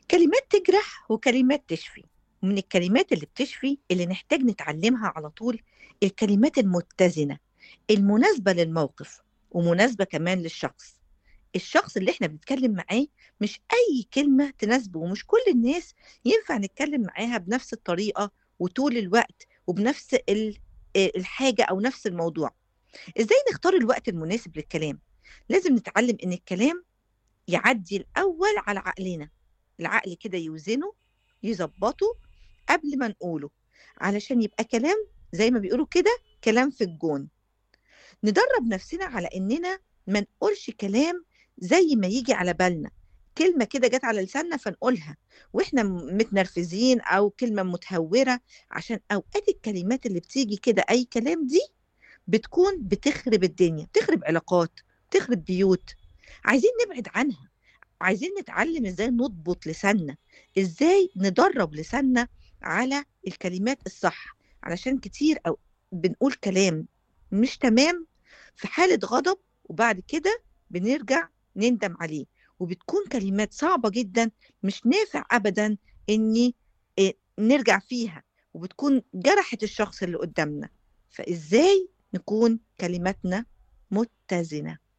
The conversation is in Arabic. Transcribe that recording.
كلمات تجرح وكلمات تشفي. ومن الكلمات اللي بتشفي اللي نحتاج نتعلمها على طول الكلمات المتزنة، المناسبة للموقف ومناسبة كمان للشخص. الشخص اللي احنا بنتكلم معاه مش أي كلمة تناسبه، ومش كل الناس ينفع نتكلم معاها بنفس الطريقة وطول الوقت وبنفس الحاجة أو نفس الموضوع. إزاي نختار الوقت المناسب للكلام؟ لازم نتعلم إن الكلام يعدي الأول على عقلنا، العقل كده يوزنه، يظبطه قبل ما نقوله، علشان يبقى كلام زي ما بيقولوا كده كلام في الجون. ندرب نفسنا على إننا ما نقولش كلام زي ما يجي على بالنا، كلمة كده جت على لساننا فنقولها واحنا متنرفزين أو كلمة متهورة، عشان أوقات الكلمات اللي بتيجي كده أي كلام دي بتكون بتخرب الدنيا، بتخرب علاقات، بتخرب بيوت. عايزين نبعد عنها، عايزين نتعلم ازاي نضبط لساننا، ازاي ندرب لساننا على الكلمات الصح، علشان كتير أو بنقول كلام مش تمام في حالة غضب، وبعد كده بنرجع نندم عليه، وبتكون كلمات صعبة جدا مش نافع أبدا إني نرجع فيها، وبتكون جرحت الشخص اللي قدامنا. فإزاي نكون كلماتنا متزنة؟